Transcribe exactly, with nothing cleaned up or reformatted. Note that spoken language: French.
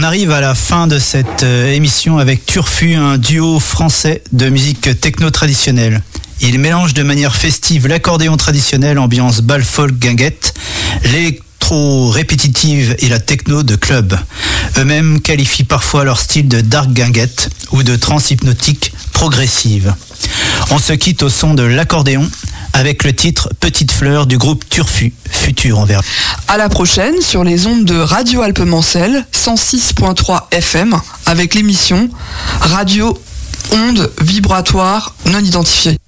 arrive à la fin de cette euh, émission avec Turfu, un duo français de musique techno-traditionnelle. Il mélange de manière festive l'accordéon traditionnel, ambiance bal folk guinguette, l'électro répétitive et la techno de club. Eux-mêmes qualifient parfois leur style de dark guinguette ou de trance hypnotique progressive. On se quitte au son de l'accordéon avec le titre Petite Fleur du groupe Turfu, futur en verre. À la prochaine sur les ondes de Radio Alpemancel cent six point trois F M avec l'émission Radio Ondes Vibratoires Non Identifiées.